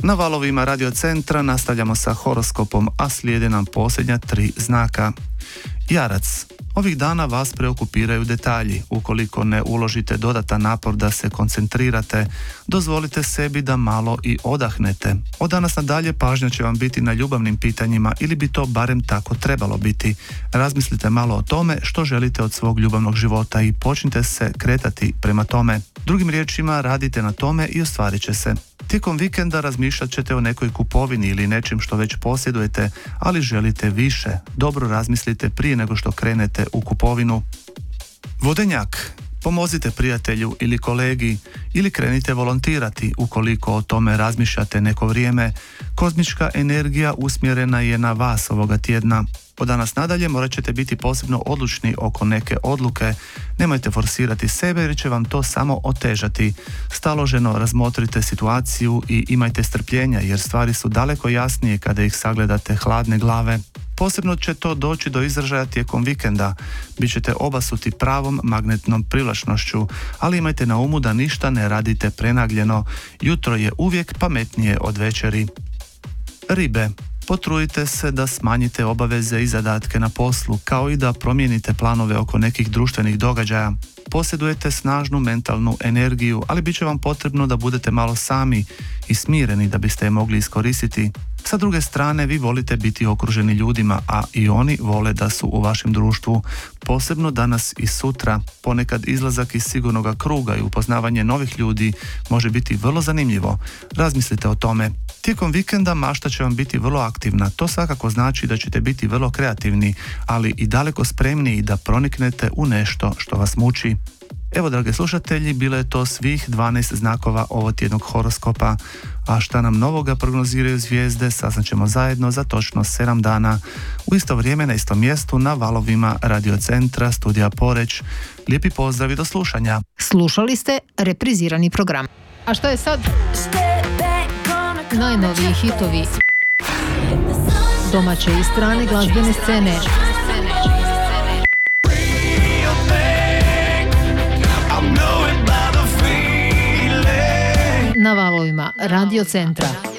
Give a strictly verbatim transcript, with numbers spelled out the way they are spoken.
Na valovima Radio Centra nastavljamo sa horoskopom, a slijede nam posljednja tri znaka. Jarac. Ovih dana vas preokupiraju detalji. Ukoliko ne uložite dodatan napor da se koncentrirate, dozvolite sebi da malo i odahnete. Od danas nadalje pažnja će vam biti na ljubavnim pitanjima ili bi to barem tako trebalo biti. Razmislite malo o tome što želite od svog ljubavnog života i počnite se kretati prema tome. Drugim riječima, radite na tome i ostvarit će se. Tijekom vikenda razmišljat ćete o nekoj kupovini ili nečem što već posjedujete, ali želite više. Dobro razmislite prije nego što krenete u kupovinu. Vodenjak. Pomozite prijatelju ili kolegi ili krenite volontirati ukoliko o tome razmišljate neko vrijeme. Kozmička energija usmjerena je na vas ovoga tjedna. Od danas nadalje morat ćete biti posebno odlučni oko neke odluke. Nemojte forsirati sebe jer će vam to samo otežati. Staloženo razmotrite situaciju i imajte strpljenja jer stvari su daleko jasnije kada ih sagledate hladne glave. Posebno će to doći do izražaja tijekom vikenda. Bićete obasuti pravom magnetnom privlačnošću, ali imajte na umu da ništa ne radite prenagljeno. Jutro je uvijek pametnije od večeri. Ribe. Potrudite se da smanjite obaveze i zadatke na poslu, kao i da promijenite planove oko nekih društvenih događaja. Posjedujete snažnu mentalnu energiju, ali bit će vam potrebno da budete malo sami i smireni da biste je mogli iskoristiti. Sa druge strane, vi volite biti okruženi ljudima, a i oni vole da su u vašem društvu. Posebno danas i sutra, ponekad izlazak iz sigurnoga kruga i upoznavanje novih ljudi može biti vrlo zanimljivo. Razmislite o tome. Tijekom vikenda mašta će vam biti vrlo aktivna. To svakako znači da ćete biti vrlo kreativni, ali i daleko spremniji da proniknete u nešto što vas muči. Evo, drage slušatelji, bilo je to svih dvanaest znakova ovotjednog horoskopa. A šta nam novoga prognoziraju zvijezde, saznaćemo zajedno za točno sedam dana. U isto vrijeme na istom mjestu na valovima Radio Centra, studija Poreć. Lijepi pozdrav i do slušanja. Slušali ste reprizirani program. A što je sad? Najnoviji hitovi domaće i strane glazbene scene. Na valovima Radio Centra.